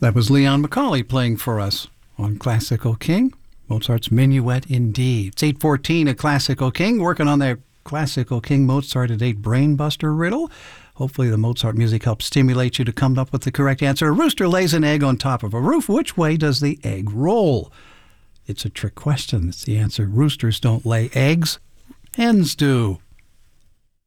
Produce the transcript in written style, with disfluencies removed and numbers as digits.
That was Leon Macaulay playing for us on Classical King, Mozart's Minuet in D. It's 8:14 at Classical King, working on that Classical King Mozart at 8 brainbuster riddle. Hopefully the Mozart music helps stimulate you to come up with the correct answer. A rooster lays an egg on top of a roof. Which way does the egg roll? It's a trick question. It's the answer. Roosters don't lay eggs. Hens do.